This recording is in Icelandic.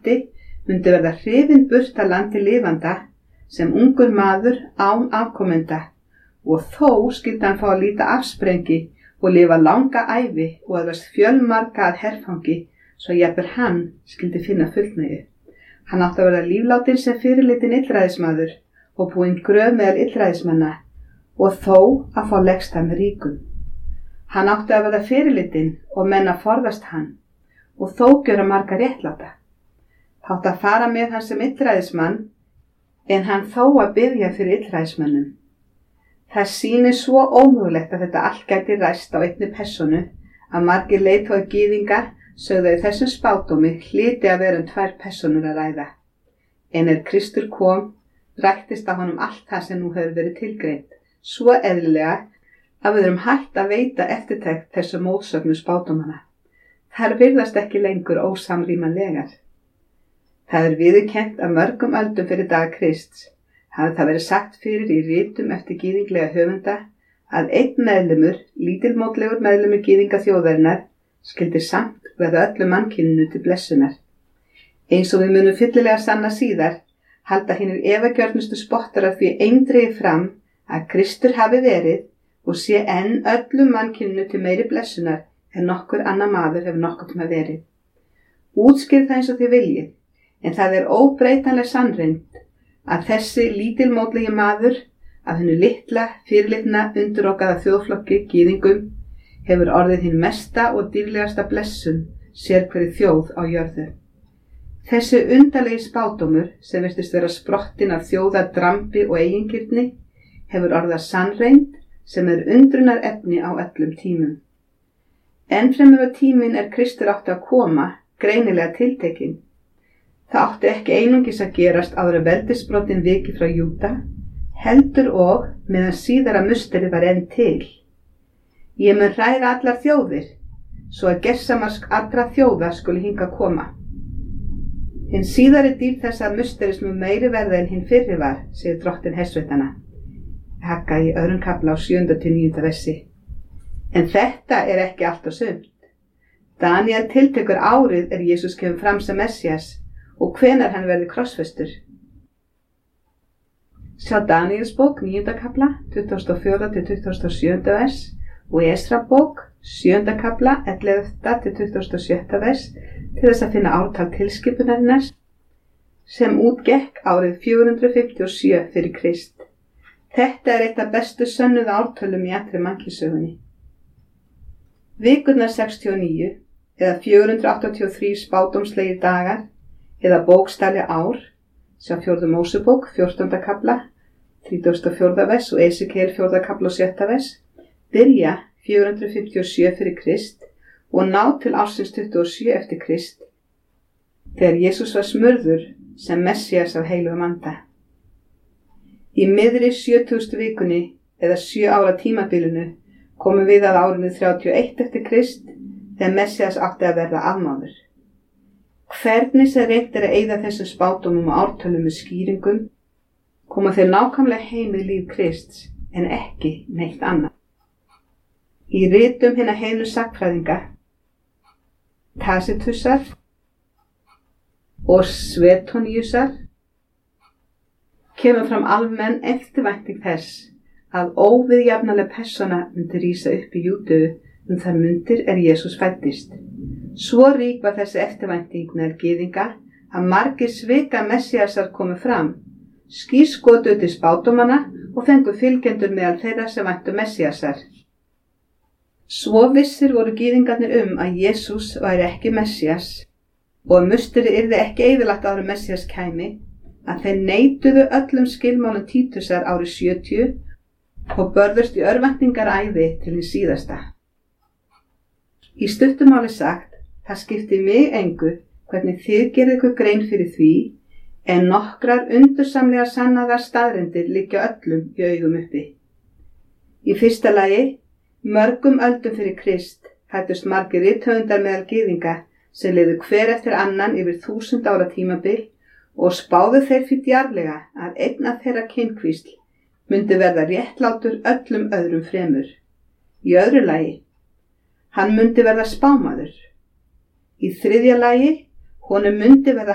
lofti myndi verða hrifinn burt af landi lifanda sem ungur maður án afkomenda, og þó skyldi hann fá að líta afsprengi og lifa langa ævi og öðlast fjölmarga að herfangi, svo jafnvel hann skyldi finna fullnægju. Hann átti að verða líflátin sem fyrirlitin illræðismaður og búinn gröf meðal illræðismanna, og þó að fá legsta með ríkum. Hann átti að verða fyrirlitin og menn að forðast hann, og þó gjöra marga réttláta. Það átti að fara með hann sem illræðismann, en hann þó að biðja fyrir illræðismönnum. Það sýnir svo ómögulegt að þetta allt gæti ræst á einni persónu að margir leiðtogar gyðinga sögðu að þessum spádómi hlyti að vera tvær persónur að ræða. En Kristur kom, ræktist á honum allt það sem nú hefur verið tilgreint, svo eðlilega að við erum hætt að veita eftirtekt þessu mótsögnu spádómana. Þær virðast ekki lengur ósamrýmanlegar. Það viðurkennt að mörgum öldum fyrir dag Krists hafði það verið sagt fyrir í ritum eftir gyðinglega höfunda að einn meðlimur, lítilmótlegur meðlimur gyðinga þjóðarinnar, skyldi samt verða öllu mannkyninu til blessunar. Eins og við munum fyllilega sanna síðar, halda hinir efagjörnustu spottarar því eindregið fram að Kristur hafi verið og sé enn öllum mannkyninu til meiri blessunar en nokkur annar maður hefur nokkuð tíma verið. Útskýrið það eins og þið viljið, en það óbreytanleg sannreynd að þessi lítilmótlegi maður af hennu litla, fyrirlitna, undirokaða þjóðflokki gyðingum hefur orðið hinn mesta og dýrlegasta blessun sérhverri þjóð á jörðu. Þessi undarlegi spádómur sem virtist vera sprottin af þjóðardrambi og eigingirni hefur orðað sannreynd sem undrunar efni á öllum tímum. Ennfremur á tíminn Kristur átti að koma, greinilega tiltekinn. Það átti ekki einungis að gerast áður en veldisbrotin viki frá Júda, heldur og meðan síðara musteri var enn til. Ég mun hræra allar þjóðir, svo að gersamast allra þjóða skuli hingað koma. Hinn síðari dýrð þessa musteris mun meiri verða en hinn fyrri var, segir drottin hersveitanna. Hagga í 2. kafla á 7. til 9. versi. En þetta ekki allt og sumt. Daniel tiltekur árið Jesús kemur fram sem Messias og hvenær hann verði krossfestur. Sjá Daniels bók 9. kafla 24. til 27. vers og Esra bók 7. kafla 11. til 27. vers til þess að finna ártal tilskipunarinnar sem útgekk árið 457 fyrir Krist. Þetta eitt af bestu sönnuðu ártölum í allri mannkynssögunni. Vikurnar 69 eða 483 spádómslegir dagar eða bókstafleg ár, sjá 4. Mósebók 14. kafla 34. vers og Esekiel 4. kafla og 7. vers, byrja 457 fyrir Krist og ná til ársins 27 eftir Krist, þegar Jesús var smurður sem Messias af heilugum anda. Í miðri 70. vikunni eða 7 ára tímabilinu komum við að árinu 31 eftir Krist, þegar Messias átti að verða afmáður. Hvernig sem reynt að eyða þessum spádómum og ártölum með skýringum, koma þeir nákvæmlega heim í líf Krists, en ekki neitt annað. Í ritum hinna heinu sagnfræðinga, Tacitusar og Suetoniusar, kemur fram almenn eftirvænting þess að óviðjafnaleg persóna myndi rísa upp í Júdeu þær mundir Jesús fæddist. Svo rík var þessi eftirvænting meðal gyðinga að margir svika Messiasar komu fram, skírskotuðu til spádómana og fengu fylgjendur meðal þeirra sem væntu Messiasar. Svo vissir voru gyðingarnir að Jesús væri ekki Messias og að musterið yrði ekki eyðilagt áður en Messias kæmi, að þeir neituðu öllum skilmálum Títusar árið 70 og börðust í örvæntingaræði til hins síðasta. Í stuttumáli sagt, það skiptir mig engu hvernig þið gerið ykkur grein fyrir því, en nokkrar undursamlega sannaðar staðreyndir liggja öllum í augum uppi. Í fyrsta lagi, mörgum öldum fyrir Krist fæddust margir rithöfundar meðal gyðinga sem lifðu hver eftir annan yfir 1000 ára tímabil og spáðu þeir fyrir djarflega að einn af þeirra kynkvísl myndi verða réttlátur öllum öðrum fremur. Í öðru lagi, hann myndi verða spámaður. Í þriðja lagi, honum myndi verða